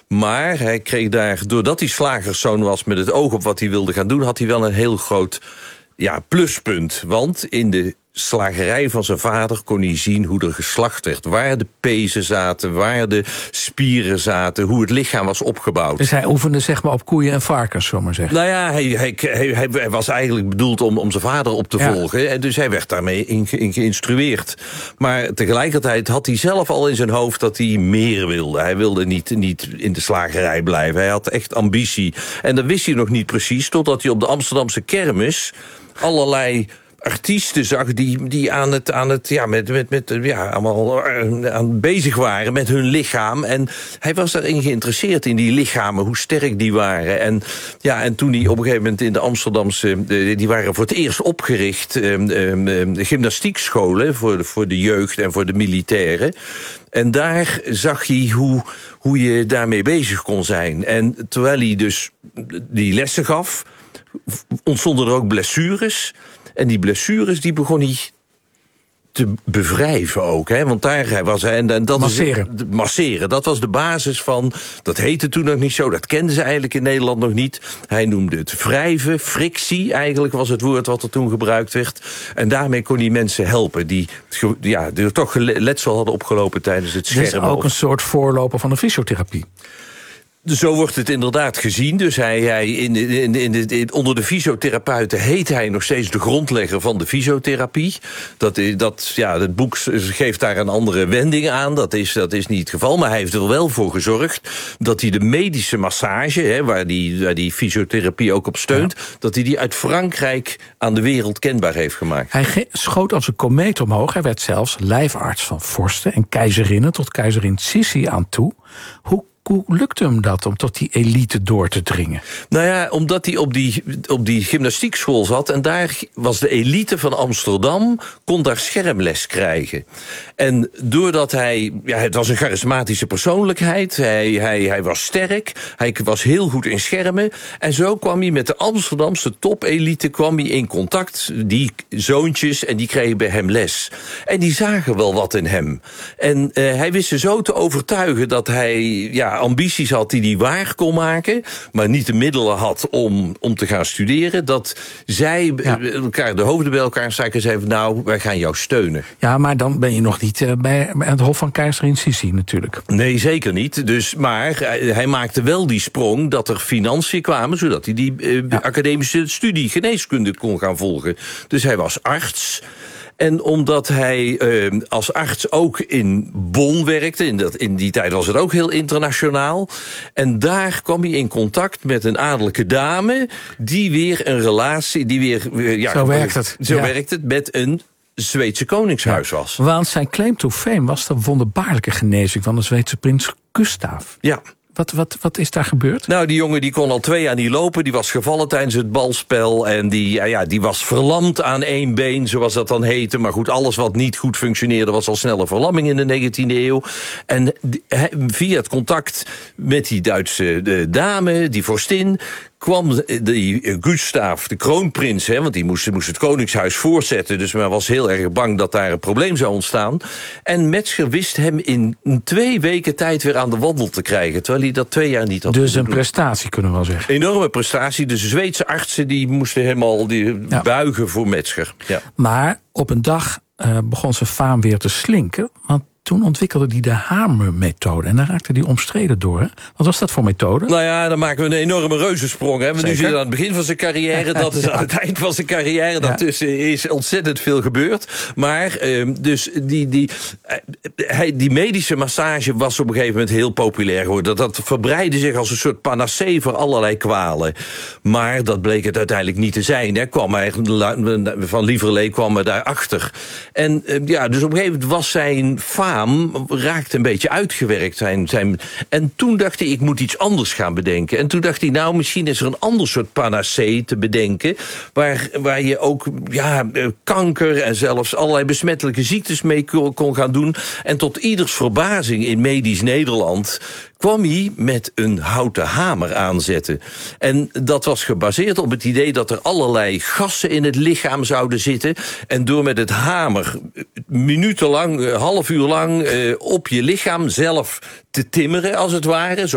Maar hij kreeg daar, doordat hij slagerszoon was met het oog op wat hij wilde gaan doen, had hij wel een heel groot pluspunt. Want in de slagerij van zijn vader kon hij zien hoe er geslacht werd. Waar de pezen zaten, waar de spieren zaten, hoe het lichaam was opgebouwd. Dus hij oefende zeg maar op koeien en varkens, zullen we maar zeggen. Nou ja, hij was eigenlijk bedoeld om zijn vader op te volgen. En dus hij werd daarmee in geïnstrueerd. Maar tegelijkertijd had hij zelf al in zijn hoofd dat hij meer wilde. Hij wilde niet in de slagerij blijven. Hij had echt ambitie. En dat wist hij nog niet precies, totdat hij op de Amsterdamse kermis allerlei artiesten zag die aan bezig waren met hun lichaam. En hij was daarin geïnteresseerd in die lichamen, hoe sterk die waren. En toen hij op een gegeven moment in de Amsterdamse, die waren voor het eerst opgericht, gymnastiekscholen voor de jeugd en voor de militairen. En daar zag hij hoe je daarmee bezig kon zijn. En terwijl hij dus die lessen gaf, ontstonden er ook blessures. En die blessures die begon hij te bevrijven ook. Hè? Want daar was hij. En dat masseren. Masseren, dat was de basis van. Dat heette toen nog niet zo, dat kenden ze eigenlijk in Nederland nog niet. Hij noemde het wrijven, frictie, eigenlijk was het woord wat er toen gebruikt werd. En daarmee kon hij mensen helpen die toch letsel hadden opgelopen tijdens het schermen. Dat is ook een soort voorloper van de fysiotherapie. Zo wordt het inderdaad gezien. Dus onder de fysiotherapeuten heet hij nog steeds de grondlegger van de fysiotherapie. Het boek geeft daar een andere wending aan. Dat is niet het geval. Maar hij heeft er wel voor gezorgd dat hij de medische massage, waar die fysiotherapie ook op steunt, dat hij die uit Frankrijk aan de wereld kenbaar heeft gemaakt. Hij schoot als een komeet omhoog. Hij werd zelfs lijfarts van vorsten en keizerinnen tot keizerin Sissi aan toe. Hoe lukte hem dat om tot die elite door te dringen? Nou ja, omdat hij op die gymnastiekschool zat, en daar was de elite van Amsterdam, kon daar schermles krijgen. En doordat het was een charismatische persoonlijkheid, hij was sterk, hij was heel goed in schermen, en zo kwam hij met de Amsterdamse topelite in contact, die zoontjes, en die kregen bij hem les. En die zagen wel wat in hem. En hij wist ze zo te overtuigen dat hij ambities had die waar kon maken, maar niet de middelen had om te gaan studeren, dat zij elkaar de hoofden bij elkaar staken en zeiden, nou, wij gaan jou steunen. Ja, maar dan ben je nog niet bij het hof van keizerin Sissi natuurlijk. Nee, zeker niet. Maar hij maakte wel die sprong dat er financiën kwamen, zodat hij die academische studie geneeskunde kon gaan volgen. Dus hij was arts. En omdat hij als arts ook in Bonn werkte, in die tijd was het ook heel internationaal, en daar kwam hij in contact met een adellijke dame, die weer een relatie, zo werkt het, met een Zweedse koningshuis was. Want zijn claim to fame was de wonderbaarlijke genezing van de Zweedse prins Gustav. Ja. Wat is daar gebeurd? Nou, die jongen die kon al 2 jaar niet lopen. Die was gevallen tijdens het balspel. En die was verlamd aan 1 been, zoals dat dan heette. Maar goed, alles wat niet goed functioneerde was al snel een verlamming in de 19e eeuw. En via het contact met die Duitse dame, die vorstin, kwam die Gustav, de kroonprins, want die moest het koningshuis voortzetten, dus men was heel erg bang dat daar een probleem zou ontstaan. En Metzger wist hem in 2 weken tijd weer aan de wandel te krijgen, terwijl hij dat 2 jaar niet had. Dus een prestatie, kunnen we wel zeggen. Enorme prestatie. De Zweedse artsen die moesten helemaal buigen voor Metzger. Ja. Maar op een dag begon zijn faam weer te slinken, want toen ontwikkelde hij de Hamer-methode. En daar raakte hij omstreden door. Hè? Wat was dat voor methode? Nou ja, dan maken we een enorme reuzensprong. Hè? Nu zit aan het begin van zijn carrière. Dat is aan het eind van zijn carrière. Daartussen is ontzettend veel gebeurd. Maar dus die medische massage was op een gegeven moment heel populair geworden. Dat verbreidde zich als een soort panacee voor allerlei kwalen. Maar dat bleek het uiteindelijk niet te zijn. Hè? Van Lieverlee kwam er daarachter. En dus op een gegeven moment was zijn faam raakte een beetje uitgewerkt. En toen dacht hij, ik moet iets anders gaan bedenken. En toen dacht hij, nou, misschien is er een ander soort panacee te bedenken, waar je ook kanker en zelfs allerlei besmettelijke ziektes mee kon gaan doen. En tot ieders verbazing in medisch Nederland kwam hij met een houten hamer aanzetten. En dat was gebaseerd op het idee dat er allerlei gassen in het lichaam zouden zitten. En door met het hamer minutenlang, half uur lang op je lichaam zelf te timmeren, als het ware, zo